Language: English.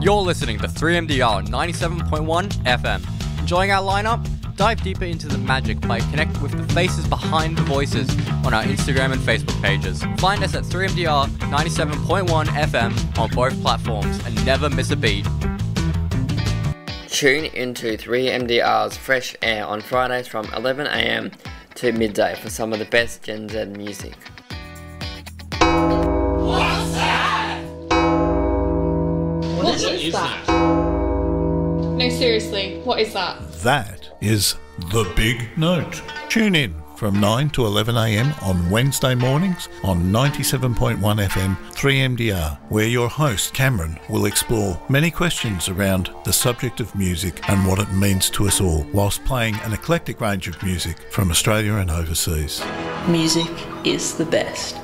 You're listening to 3MDR 97.1 FM. Enjoying our lineup? Dive deeper into the magic by connecting with the faces behind the voices on our Instagram and Facebook pages. Find us at 3MDR 97.1 FM on both platforms and never miss a beat. Tune into 3MDR's Fresh Air on Fridays from 11 AM to midday for some of the best Gen Z music. What's that? What is that? No, seriously, what is that? That is The Big Note. Tune in from 9 to 11 a.m. on Wednesday mornings on 97.1 FM 3MDR, where your host Cameron will explore many questions around the subject of music and what it means to us all, whilst playing an eclectic range of music from Australia and overseas. Music is the best.